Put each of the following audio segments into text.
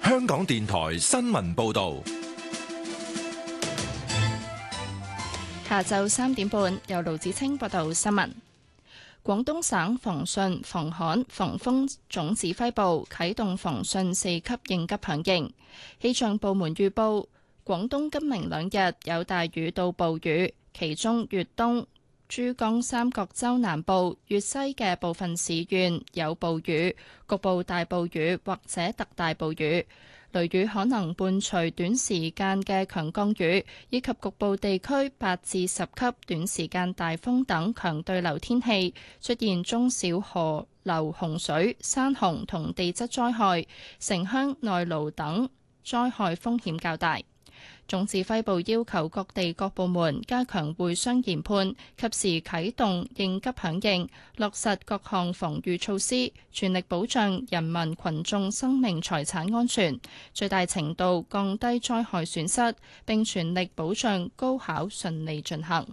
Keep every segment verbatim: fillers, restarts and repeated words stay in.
香港電台新聞報道。 下晝三點半，由盧子清報道新聞。廣東省防汛、防旱、防風總指揮部啟動防汛四級應急響應。氣象部門預報，廣東今明兩日有大雨到暴雨，其中粵東、珠江三角洲南部、粵西嘅部分市縣有暴雨，局部大暴雨或者特大暴雨。雷雨可能伴隨短時間嘅強降雨，以及局部地區八至十級短時間大風等強對流天氣，出現中小河流洪水、山洪同地質災害，城鄉內澇等災害風險較大。總指揮部要求各地各部門加強會商研判，及時啟動應急響應，落實各項防禦措施，全力保障人民群眾生命財產安全，最大程度降低災害損失，並全力保障高考順利進行。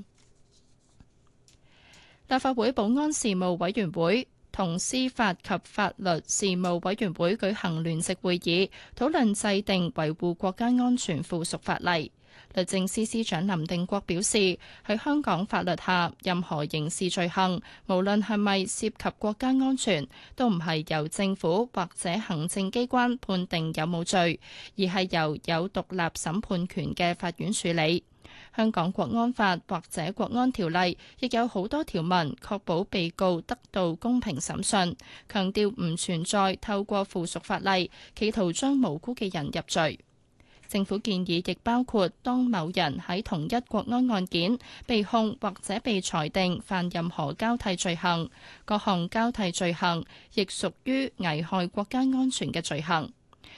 立法會保安事務委員會同司法及法律事務委員會舉行聯席會議，討論制定維護國家安全附屬法例。律政司司長林定國表示，喺香港法律下，任何刑事罪行，無論係咪涉及國家安全，都唔係由政府或者行政機關判定有冇罪，而係由有獨立審判權嘅法院處理。香港國安法或者國安條例亦有好多條文確保被告得到公平審訊，強調唔存在透過附屬法例企圖將無辜嘅人入罪。政府建議亦包括當某人喺同一國安案件被控或者被裁定犯任何交替罪行，各項交替罪行亦屬於危害國家安全嘅罪行。